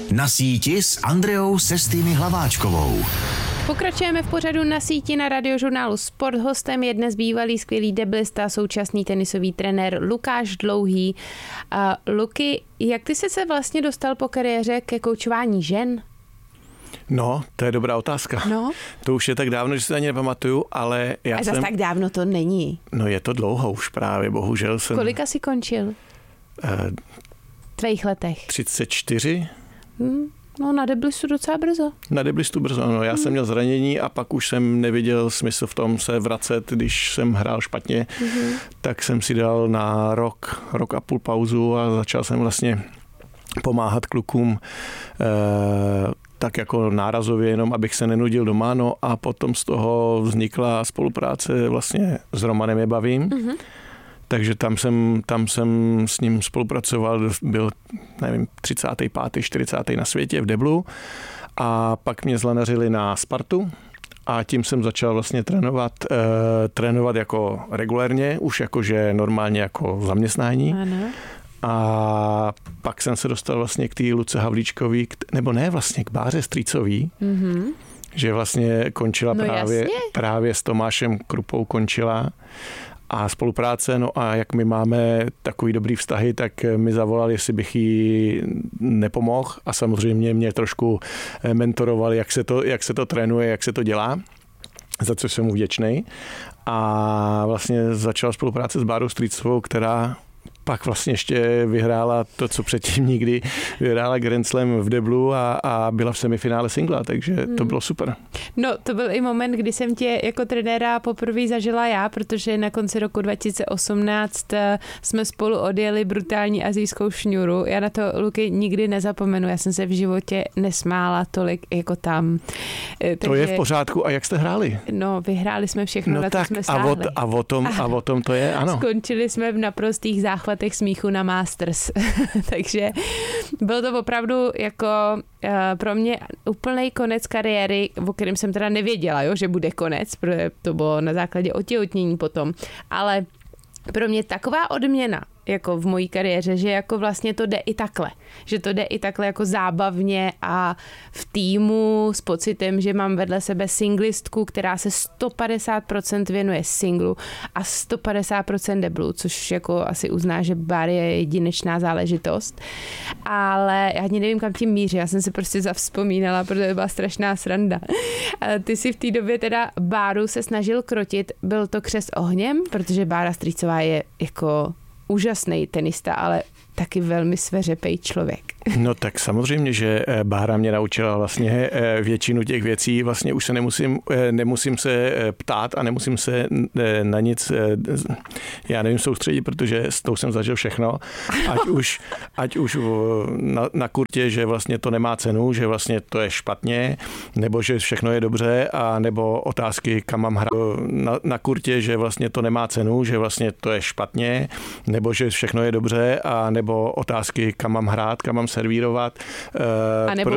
Na síti s Andreou Sestými Hlaváčkovou. Pokračujeme v pořadu Na síti na Radiožurnálu Sport. Hostem je dnes bývalý skvělý deblista, současný tenisový trenér Lukáš Dlouhý. Luky, jak ty jsi se vlastně dostal po kariéře ke koučování žen? No, to je dobrá otázka. No. To už je tak dávno, že si ani nepamatuju, ale já jsem... zase tak dávno to není. No je to dlouho už právě, bohužel jsem... Kolika jsi končil? V tvých letech? 34. No na deblistu docela brzo. Na deblistu brzo, no. Já jsem měl zranění a pak už jsem neviděl smysl v tom se vracet, když jsem hrál špatně. Tak jsem si dal na rok a půl pauzu a začal jsem vlastně pomáhat klukům tak jako nárazově, jenom abych se nenudil doma, no a potom z toho vznikla spolupráce vlastně s Romanem Je bavím, takže tam jsem s ním spolupracoval, byl, nevím, 35., 40. na světě v deblu a pak mě zlanařili na Spartu a tím jsem začal vlastně trénovat jako regulérně, už jakože normálně jako zaměstnání. Ano. A pak jsem se dostal vlastně k té Luce Havlíčkový, nebo ne, vlastně k Báře Strýcový, že vlastně končila právě s Tomášem Krupou končila a spolupráce, no a jak my máme takový dobrý vztahy, tak mi zavolal, jestli bych jí nepomohl a samozřejmě mě trošku mentoroval, jak se to trénuje, jak se to dělá, za co jsem mu vděčnej. A vlastně začala spolupráce s Bárou Strýcovou, která pak vlastně ještě vyhrála to, co předtím nikdy, vyhrála Grand Slam v deblu a byla v semifinále singla, takže to bylo super. No, to byl i moment, kdy jsem tě jako trenéra poprvé zažila já, protože na konci roku 2018 jsme spolu odjeli brutální asijskou šňůru. Já na to, Luky, nikdy nezapomenu, já jsem se v životě nesmála tolik jako tam. To je v pořádku. A jak jste hráli? No, vyhráli jsme všechno, no na tak, co jsme stáhli. A o tom to je, ano. Skončili jsme v naprostých záchvatech smíchu na Masters. Takže bylo to opravdu jako pro mě úplný konec kariéry, o kterém jsem teda nevěděla, že bude konec, protože to bylo na základě otěhotnění potom. Ale pro mě taková odměna jako v mojí kariéře, že jako vlastně to jde i takhle. Že to jde i takhle jako zábavně a v týmu s pocitem, že mám vedle sebe singlistku, která se 150% věnuje singlu a 150% deblu, což jako asi uzná, že bar je jedinečná záležitost. Ale já ani nevím, kam tím míří. Já jsem si prostě zavzpomínala, protože to byla strašná sranda. Ty si v té době teda Báru se snažil krotit. Byl to křest ohněm, protože Bára Strýcová je jako úžasný tenista, ale taky velmi sveřepej člověk. No tak samozřejmě, že Bára mě naučila vlastně většinu těch věcí, vlastně už se nemusím se ptát a nemusím se na nic, já nevím, soustředit, protože s tou jsem zažil všechno, ať už na kurtě, že vlastně to nemá cenu, že vlastně to je špatně, nebo že všechno je dobře, a nebo otázky, kam mám hrát na kurtě, že vlastně to nemá cenu, že vlastně to je špatně, nebo že všechno je dobře, a nebo otázky, kam mám hrát, kam mám servírovat. A nebo